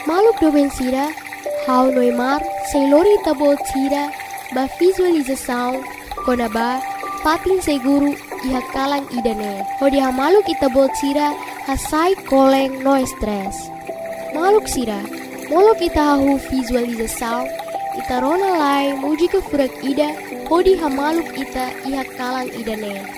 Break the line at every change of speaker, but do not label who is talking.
Maluk doben sira, hau noimar, seilori tabot sira, ba visualização, konaba, patin seguru, iha kalang idane. Hodi ha maluk itabot sira, hasai koleng no stress. Maluk sira, molok ita hahu visualização, ita rona lai muji ke furak ida, hodi ha maluk ita iha kalang idane.